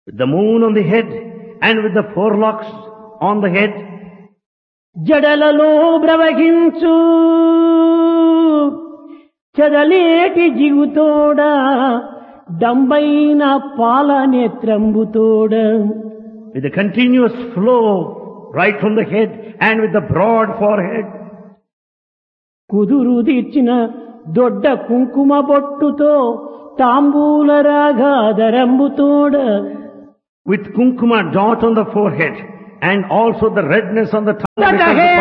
with the moon on the head and with the four locks on the head, జడలలో ప్రవహించు చెదలేటి జిగుతోడ డంబైన పాల నేత్రంబుతోడ with a continuous flow right from the head and with the broad forehead, కుదురు తీర్చిన దొడ్డ కుంకుమ బొట్టుతో తాంబూల రాగాధరంబుతోడ with kumkuma dot on the forehead and also the redness on the tongue.